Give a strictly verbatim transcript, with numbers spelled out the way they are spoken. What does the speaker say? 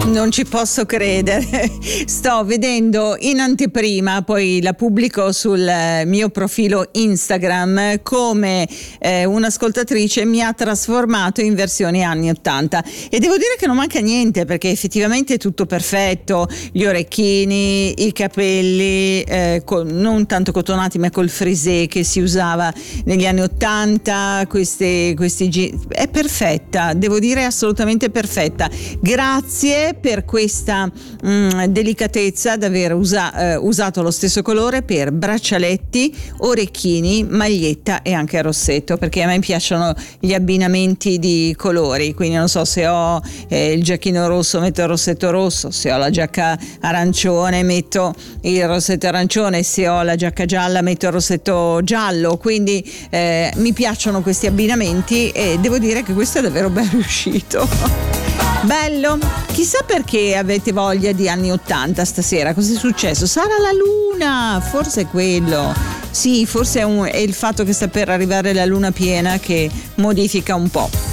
Non ci posso credere, sto vedendo in anteprima, poi la pubblico sul mio profilo Instagram, come eh, un'ascoltatrice mi ha trasformato in versione anni ottanta, e devo dire che non manca niente, perché effettivamente è tutto perfetto, gli orecchini, i capelli eh, con, non tanto cotonati ma col frisé che si usava negli anni ottanta, questi, questi gi- è perfetta, devo dire assolutamente perfetta. Grazie per questa mh, delicatezza d'aver usa, eh, usato lo stesso colore per braccialetti, orecchini, maglietta e anche rossetto, perché a me piacciono gli abbinamenti di colori, quindi non so, se ho eh, il giacchino rosso metto il rossetto rosso, se ho la giacca arancione metto il rossetto arancione, se ho la giacca gialla metto il rossetto giallo, quindi eh, mi piacciono questi abbinamenti e devo dire che questo è davvero ben riuscito. Bello, chissà perché avete voglia di anni ottanta stasera, cosa è successo? Sarà la luna, forse è quello, sì, forse è, un, è il fatto che sta per arrivare la luna piena che modifica un po'.